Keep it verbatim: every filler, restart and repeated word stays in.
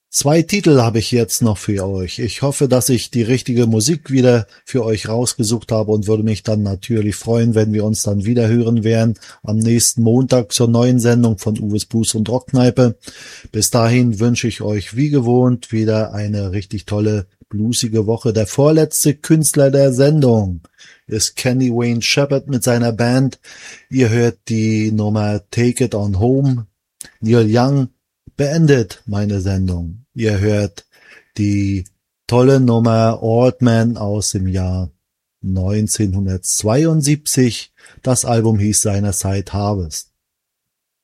Zwei Titel habe ich jetzt noch für euch. Ich hoffe, dass ich die richtige Musik wieder für euch rausgesucht habe und würde mich dann natürlich freuen, wenn wir uns dann wieder hören werden am nächsten Montag zur neuen Sendung von Uwes Blues und Rockkneipe. Bis dahin wünsche ich euch wie gewohnt wieder eine richtig tolle bluesige Woche. Der vorletzte Künstler der Sendung ist Kenny Wayne Shepherd mit seiner Band. Ihr hört die Nummer Take It On Home. Neil Young beendet meine Sendung. Ihr hört die tolle Nummer Old Man aus dem Jahr neunzehnhundertzweiundsiebzig. Das Album hieß seinerzeit Harvest.